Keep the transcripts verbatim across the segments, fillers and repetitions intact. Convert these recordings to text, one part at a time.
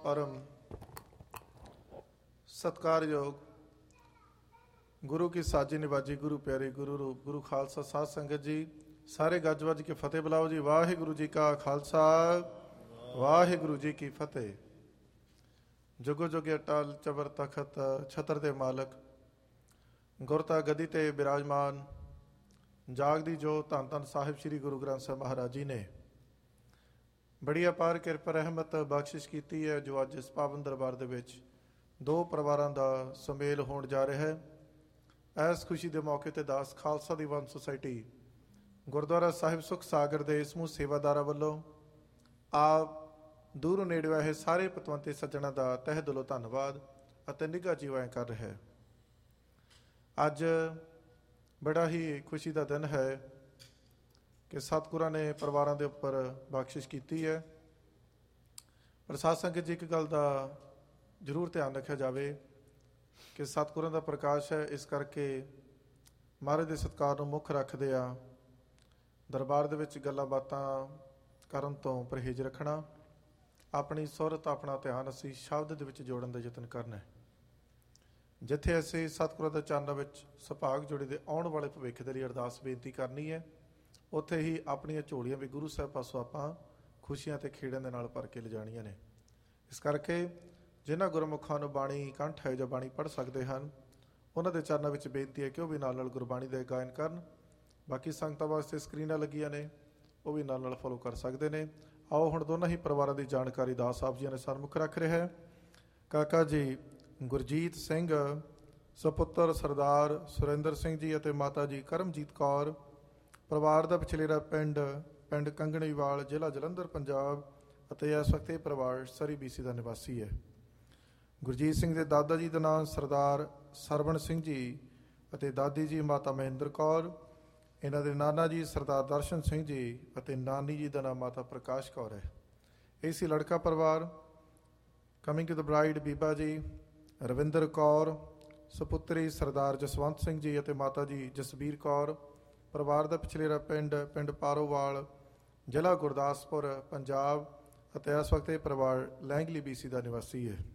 परम सत्कारयोग गुरु की साजी निवाजी गुरु प्यारे गुरु रूप गुरु खालसा साध संगत जी सारे गज वज के फतेह बुलाओ जी। वाहिगुरु जी का खालसा वाहिगुरु जी की फतेह। जुगो जुगे अटल चबर तखत छतर दे मालक गुरता गदी ते विराजमान जागदी जो धन धन साहिब श्री गुरु ग्रंथ साहिब महाराज जी ने बड़ी अपार किरपा रहमत बख्शिश की है जो अज इस पावन दरबार दे विच दो परिवारों का सुमेल होने जा रहा है। इस खुशी के मौके पर दास खालसा दीवान सोसाइटी गुरुद्वारा साहिब सुख सागर के समूह सेवादार वालों आप दूरों नेड़े आए सारे पतवंते सज्जणों का तह दिलों धन्यवाद और निघा जीवाएं कर रहा है। अज बड़ा ही खुशी का दिन है कि सतगुरां ने परिवारों के उपर बख्शिश की है। पर साध संगत जी एक गल का जरूर ध्यान रखा जाए कि सतगुरां का प्रकाश है, इस करके महाराज के सत्कार को मुख रखदे आ दरबार दे विच गल्लां बातां करन तो परहेज रखना, अपनी सुरत अपना ध्यान असी शब्द दे विच जोड़न का यतन करना है। जिथे असी सतगुरां दे चरणों विच सुभाग जोड़े दे आउण वाले भविख दे लई अरदास बेनती करनी है, उत्थे ही अपनी झोलियां भी गुरु साहब पासों आपां खुशियां ते खेड़ां दे नाल भर के लिजाणियां ने। इस करके जिन्हां गुरमुखां नूं बाणी कंठ है जो बाणी पढ़ सकते हैं उन्हां दे चरणों विच बेनती है कि वह भी नाल नाल गुरबाणी दे गायन करन। बाकी संगतां वास्ते स्क्रीनां लगियां ने, वह भी नाल नाल फॉलो कर सकते हैं। आओ हुण दोनों ही परिवारों की जानकारी दास साहब जी ने सन्मुख रख रहे हैं। काका जी गुरजीत सिंह सुपुत्र सरदार सुरेंद्र सिंह जी और माता जी करमजीत कौर, परिवार का पिछलेरा पिंड पिंड कंगणीवाल जिला जलंधर पंजाब और इस वक्त यह परिवार सरी बीसी का निवासी है। गुरजीत सिंह के दादा जी का नाम सरदार सरवण सिंह जी और दादी जी माता महेंद्र कौर, इन्हों के नाना जी सरदार दर्शन सिंह जी और नानी जी का नाम माता प्रकाश कौर है। इसी लड़का परिवार coming to the bride Biba जी रविंदर कौर, सुपुत्री सरदार जसवंत सिंह जी और माता जी जसबीर कौर, परिवार का पिछलेरा पिंड पिंड पारोवाल जिला गुरदासपुर पंजाब और इस वक्त यह परिवार लैंगली बीसी का निवासी है।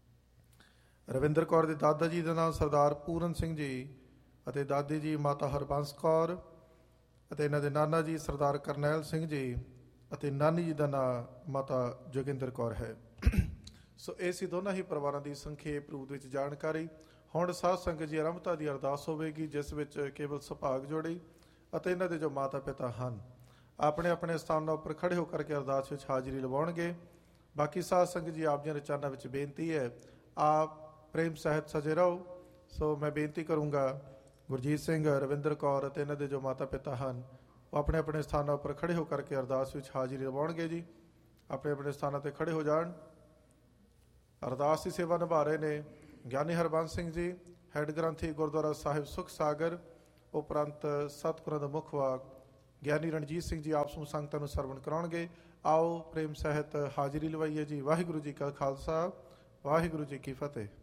रविंदर कौर के दादा जी का नाम सरदार पूरन सिंह जी और दादी जी माता हरबंस कौर और इन्हों के नाना जी सरदार करनैल सिंह जी और नानी जी का नाम माता जोगिंदर कौर है। सो ऐसी दोनों ही परिवारों की संखेप रूप में जानकारी हुण साध संगत जी आरंभता की अरदास होगी, जिस विच केवल सुभाग जोड़ी और इन्हों के जो माता पिता हैं अपने अपने स्थानों पर खड़े होकर के अरदास में हाजिरी लवाउणगे। बाकी साध संगत जी आप जी के चरणों में बेनती है आप प्रेम सहित सजे रहो। सो मैं बेनती करूँगा गुरजीत सिंह रविंदर कौर और इन्हों के जो माता पिता हैं वो अपने अपने स्थानों पर खड़े होकर के अरदास में हाजिरी लवाउणगे जी। अपने अपने स्थानों पर खड़े हो जान। अरदास की सेवा निभा रहे ने ज्ञानी हरबंस सिंह जी हैड ग्रंथी गुरुद्वारा साहिब सुख सागर, उपरंत सतगुरां दा मुख वाक ज्ञानी रणजीत सिंह जी आप समूह संगतां नूं सरवण कराउणगे। आओ प्रेम सहित हाजिरी लवाइए जी। वाहिगुरू जी का खालसा वाहिगुरू जी की फतेह।